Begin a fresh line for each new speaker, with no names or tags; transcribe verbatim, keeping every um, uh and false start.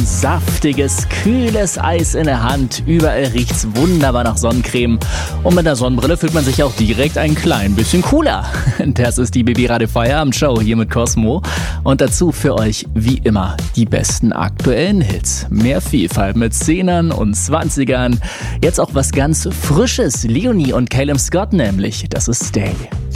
saftiges, kühles Eis in der Hand. Überall riecht's wunderbar nach Sonnencreme. Und mit der Sonnenbrille fühlt man sich auch direkt ein klein bisschen cooler. Das ist die B B Radio Feierabendshow hier mit Cosmo. Und dazu für euch wie immer die besten aktuellen Hits. Mehr Vielfalt mit Zehnern und Zwanzigern. Jetzt auch was ganz Frisches. Leonie und Caleb Scott nämlich. Das ist Stay.